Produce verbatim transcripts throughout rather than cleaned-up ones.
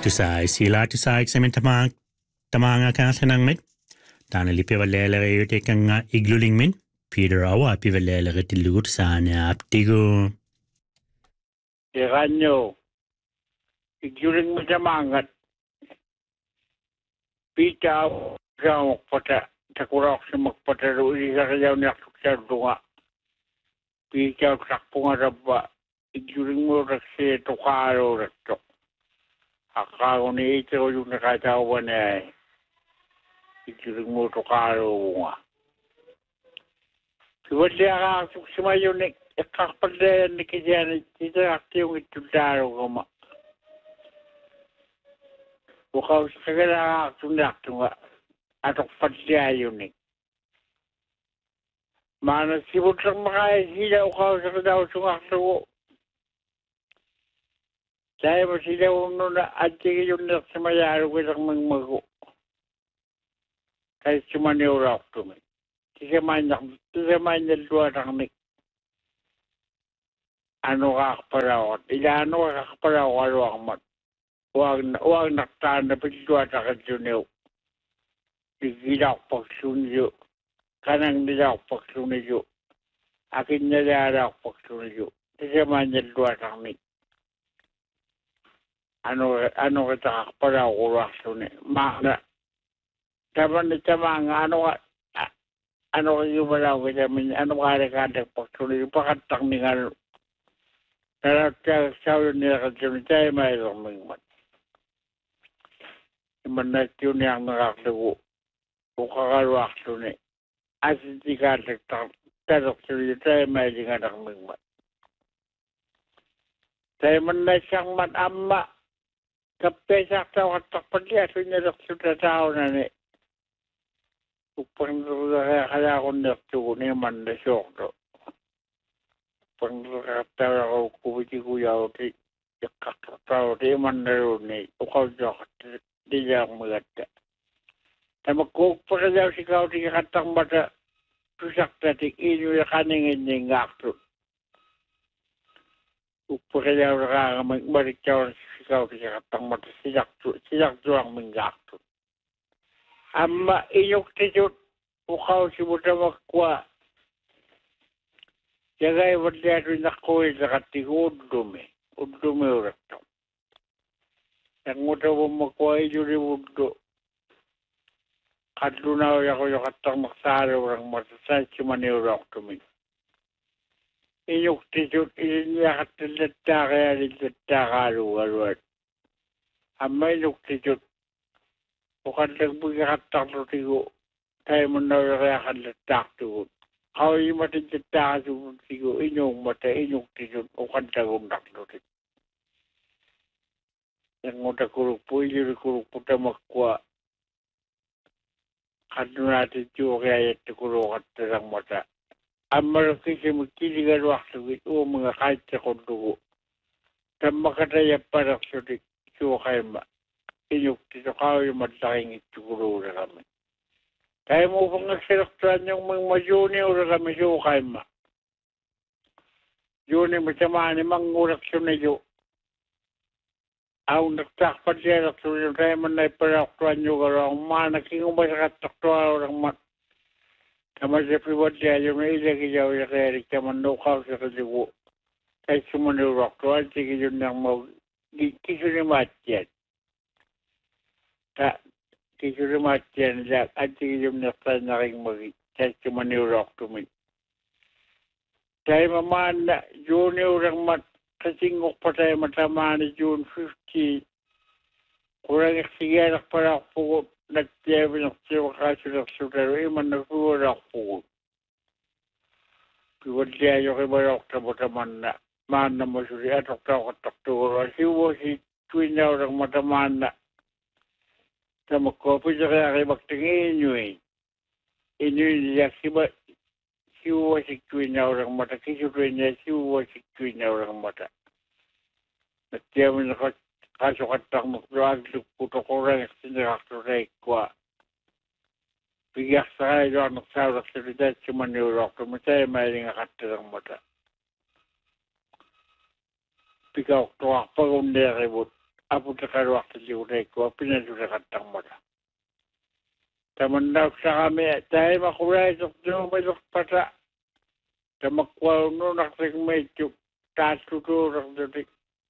Tusai sila tusai sa min tamang tamanga ka sa nang mit. Tana li pivalele re te kanga igluling min. Peter awa pivalele re tilugur sa na aptigo. Iranyo, igluling mo sa mangat. Pita sa magpata, takurak sa magpata ro isa kayaw na sa dunga. Pita sakpo nga raba, igluling mo kasi tukaro rito. Akako ni ito yung nakatawa na igluling mo tukaro nga. Siwala siya kakasuk yun ni kakapagdayan ni kaya ito akti yung itudaro ko ma. Bukaw sa kagala kakasuk nga atok padya yun ni. Mana sibot lang makaya sila ukaw sa kadaw sungakto ko. Saya masih jauh nuna aji yung nagsamayaro ko lang magmago. Kahit cuma ni urak tumi. Tisa manyak, tisa manyak dua lang ni. Ano kakaparaw? Ila ano kakaparaw alo akmat. Huwag huwag naktaan na pagdua takad yun. Igilak pagsunyo. Kanang nilak pagsunyo. Akin nilalak pagsunyo. Tisa manyak dua lang ni. Ano ano kita para uras ni mana taman ni tamang ano ano yung wala ko min ano kare kade pagtuloy pakatang ni ano tarakta sa ni kadyo tay may luming mat man yun yang nakakdugo o kakalwak ni asin di kade tarok tay may dingadang mingmat tay man na siyang man amma Kapte sakta watak pagya sunya dokter tahu nane. Upang kaya kaya kon dokter ni man de syok do. Upang kata ko kubiti kuya oti kakak tahu di man de ni. Ukau jok di yang mengata. Tapi kau pernah si kau di katang pada tusak tadi ini kaning ini ngaktu. Upaya orang balik jalan sikau kita tang mata sejak sejak juang menggaktu. Amma inyuk tijut ukau si muda makwa. Jagai berdia tu nak koi zakat tiga udome udome orang tu. Yang muda makwa ijuri udo. Kaduna yang kau yang katang maksara orang mata saya cuma ni orang tu min. Inyuk tijut ini akan terletak ya terletak alu aluat. Amma inyuk tijut bukan lagi katang tu tigo. Saya menawar akan letak tu. Kau ini mati letak tu tigo inyuk mati inyuk tijut bukan terundak tu. Yang muda kuruk puji kuruk putar makwa. Kaduna tijut kaya itu kuruk terang mata. Amal kasi magkiligan waktu itu mga kahit sa kondugo. Tama ka tayo para sa dikyo kayo ma. Inyok dito kayo yung madlaking ituguro na kami. Kaya mo pang nagsilaktuan yung mga majuni o na kami siyo kayo ma. Yun yung masama ni mga uraksyon na yun. Ang nagtakpan siya laksyon yung tayo man na iparaktuan yung karang mga nakingumas sa kataktuan o ng mat. Sama sa pribadya yung may ilagay yaw yung kaya rin naman nukaw sa kasigo. Kahit sumanurok to, at sige yun nang mag... Kiso ni Matyan. Kiso ni Matyan, at sige yun naktan na rin mag... Kahit sumanurok to min. Tayo maman na, June yung mat... Kasingok pa tayo matama ni June fifteenth. Kurang iksigarak para po nagtiyabi ng siya kasunod pero iman nagpuwarak po. Piwadya yung ibarok na mataman na maan na masuri at okta-okta-okta. Siwa si tuwinaw ng mataman na sa magkopit na kaya kay magtingin nyo eh. Inyo niya siwa siwa si tuwinaw ng mata. Kisutuin niya siwa si tuwinaw ng mata. Nagtiyabi na kaso katang magluag luputo ko rin sinakto rin kwa. Bigyak sa kayo ang nagsawak sa lidat si Manurok. Tumatay may nga katarang mata. Bigyak tuwak pag-undi ribot. apu te karuakta liure ko pina dure katang mata. Tamandak sa kami tayo makulay sa tiyo may pata. Tamakwa no naksik may tuk tatuto rakdurik.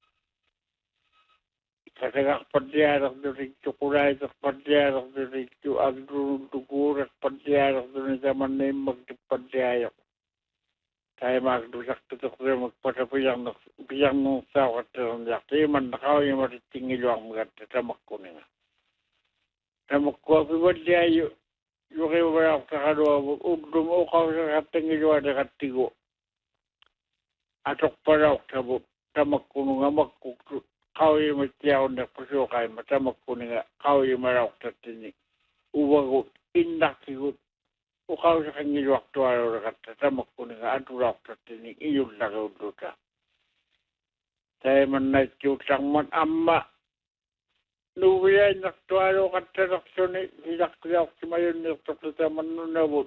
Kasagak padya rakdurik tukulay sa padya rakdurik tu agdurun tukurak padya rakdurik taman na yung magtipadya yok. Tayo magdusak tutok rin magpatapiyang biyang nung sao katarang yak. Tayo man nakaw yung maritingil ang mga tamakko nila. Tamakko pipadya yung yung kayo ba ako kakadwa ugdum o kaw sa katingil yung ada katigo. Atok pa raw tabo tamakko nga magkukto. Kau yung matiyaw na puso kayo matamakko nga kau yung maraw tatini. Uwagot indak sigot. Ukaw sa kanyang waktu araw na katamak ko nga aduraw tatini iyon lagaw duta. Tayo man na itutang man amma. Nuwiay naktuaro katarak suni siyak tiyaw si mayon nirtokita man nunabot.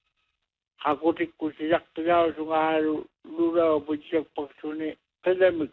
Hakutik ko siyak tiyaw sa nga lulaw budsyak pagsuni kalamig